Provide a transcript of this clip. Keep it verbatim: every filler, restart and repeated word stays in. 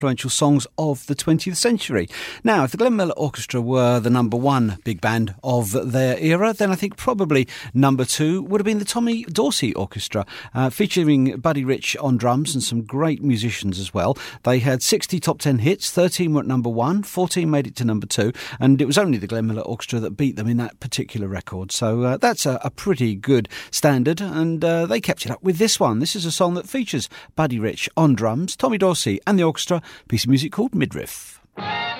influential songs of the twentieth century. Now, if the Glenn Miller Orchestra were the number one big band of their era, then I think probably number two would have been the Tommy Dorsey Orchestra, uh, featuring Buddy Rich on drums and some great musicians as well. They had sixty top ten hits, thirteen were at number one, fourteen made it to number two, and it was only the Glenn Miller Orchestra that beat them in that particular record. So uh, that's a, a pretty good standard, and uh, they kept it up with this one. This is a song that features Buddy Rich on drums, Tommy Dorsey and the orchestra, piece of music called Midriff.